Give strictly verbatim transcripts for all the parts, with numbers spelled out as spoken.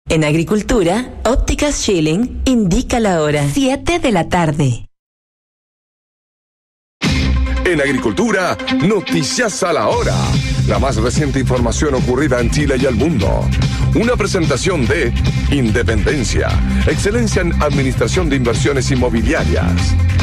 En Agricultura, Ópticas Schilling indica la hora, siete de la tarde. En Agricultura, Noticias a la Hora. La más reciente información ocurrida en Chile y el mundo. Una presentación de Independencia, excelencia en administración de inversiones inmobiliarias.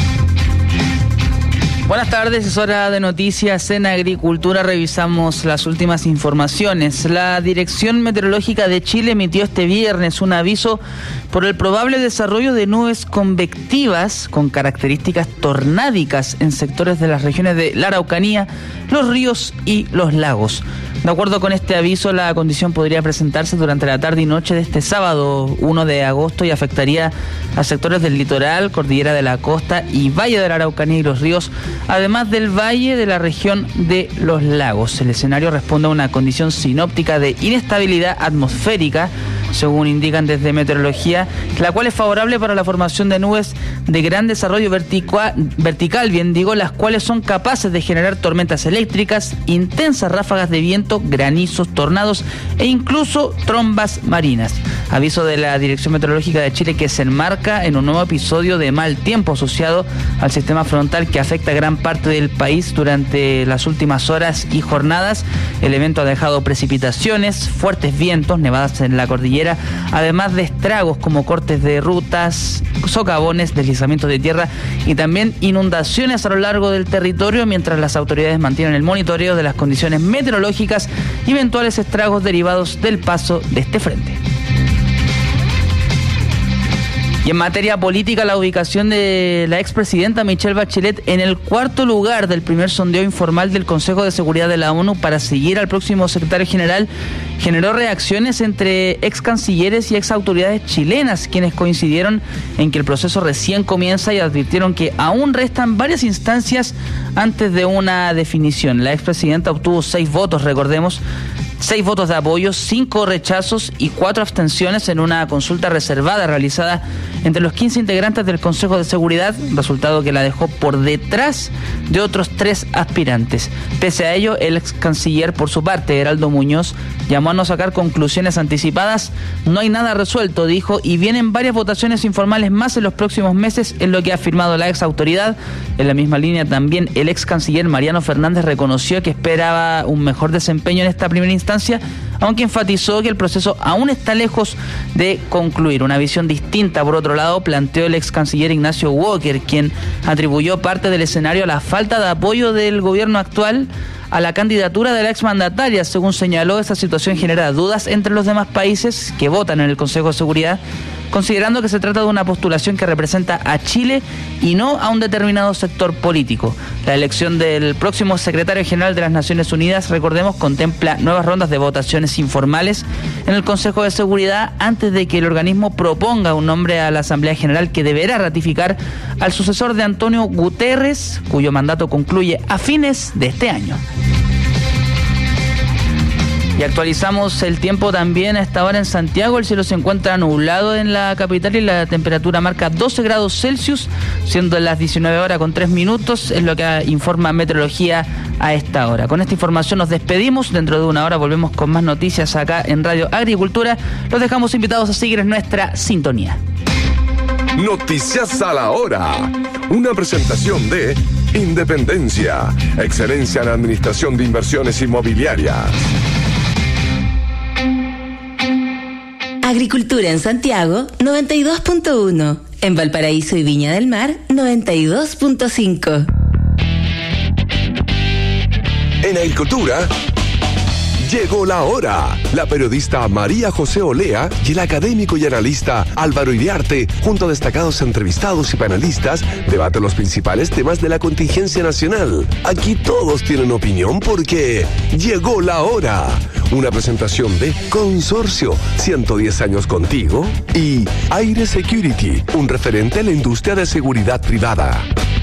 Buenas tardes, es hora de noticias en Agricultura. Revisamos las últimas informaciones. La Dirección Meteorológica de Chile emitió este viernes un aviso por el probable desarrollo de nubes convectivas con características tornádicas en sectores de las regiones de la Araucanía, los ríos y los lagos. De acuerdo con este aviso, la condición podría presentarse durante la tarde y noche de este sábado uno de agosto y afectaría a sectores del litoral, cordillera de la costa y valle de la Araucanía y los ríos, además del valle de la región de los lagos. El escenario responde a una condición sinóptica de inestabilidad atmosférica, según indican desde Meteorología, la cual es favorable para la formación de nubes de gran desarrollo vertical, vertical, bien digo, las cuales son capaces de generar tormentas eléctricas, intensas ráfagas de viento, granizos, tornados e incluso trombas marinas. Aviso de la Dirección Meteorológica de Chile que se enmarca en un nuevo episodio de mal tiempo asociado al sistema frontal que afecta a gran parte del país durante las últimas horas y jornadas. El evento ha dejado precipitaciones, fuertes vientos, nevadas en la cordillera, además de estragos como cortes de rutas, socavones, deslizamientos de tierra y también inundaciones a lo largo del territorio, mientras las autoridades mantienen el monitoreo de las condiciones meteorológicas y eventuales estragos derivados del paso de este frente. Y en materia política, la ubicación de la expresidenta Michelle Bachelet en el cuarto lugar del primer sondeo informal del Consejo de Seguridad de la ONU para seguir al próximo secretario general generó reacciones entre ex cancilleres y ex autoridades chilenas, quienes coincidieron en que el proceso recién comienza y advirtieron que aún restan varias instancias antes de una definición. La expresidenta obtuvo seis votos, recordemos, seis votos de apoyo, cinco rechazos y cuatro abstenciones en una consulta reservada realizada entre los quince integrantes del Consejo de Seguridad, resultado que la dejó por detrás de otros tres aspirantes. Pese a ello, el ex canciller, por su parte, Heraldo Muñoz, llamó a no sacar conclusiones anticipadas. No hay nada resuelto, dijo, y vienen varias votaciones informales más en los próximos meses, en lo que ha afirmado la ex autoridad. En la misma línea, también el ex canciller Mariano Fernández reconoció que esperaba un mejor desempeño en esta primera instancia, aunque enfatizó que el proceso aún está lejos de concluir. Una visión distinta, por otro lado, planteó el ex canciller Ignacio Walker, quien atribuyó parte del escenario a la falta de apoyo del gobierno actual a la candidatura de la exmandataria. Según señaló, esta situación genera dudas entre los demás países que votan en el Consejo de Seguridad, considerando que se trata de una postulación que representa a Chile y no a un determinado sector político. La elección del próximo secretario general de las Naciones Unidas, recordemos, contempla nuevas rondas de votaciones informales en el Consejo de Seguridad antes de que el organismo proponga un nombre a la Asamblea General que deberá ratificar al sucesor de Antonio Guterres, cuyo mandato concluye a fines de este año. Y actualizamos el tiempo también a esta hora en Santiago. El cielo se encuentra nublado en la capital y la temperatura marca doce grados Celsius, siendo las diecinueve horas con tres minutos, es lo que informa Meteorología a esta hora. Con esta información nos despedimos. Dentro de una hora volvemos con más noticias acá en Radio Agricultura. Los dejamos invitados a seguir en nuestra sintonía. Noticias a la hora. Una presentación de Independencia, excelencia en administración de inversiones inmobiliarias. Agricultura en Santiago, noventa y dos punto uno. En Valparaíso y Viña del Mar, noventa y dos punto cinco. En Agricultura, llegó la hora. La periodista María José Olea y el académico y analista Álvaro Iriarte, junto a destacados entrevistados y panelistas, debaten los principales temas de la contingencia nacional. Aquí todos tienen opinión porque llegó la hora. Una presentación de Consorcio, ciento diez años contigo, y Aire Security, un referente en la industria de seguridad privada.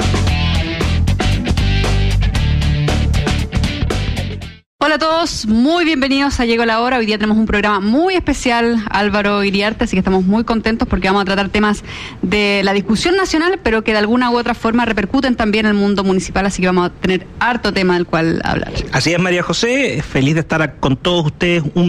Hola a todos, muy bienvenidos a Llegó la Hora. Hoy día tenemos un programa muy especial, Álvaro Iriarte, así que estamos muy contentos porque vamos a tratar temas de la discusión nacional, pero que de alguna u otra forma repercuten también en el mundo municipal, así que vamos a tener harto tema del cual hablar. Así es, María José, feliz de estar con todos ustedes un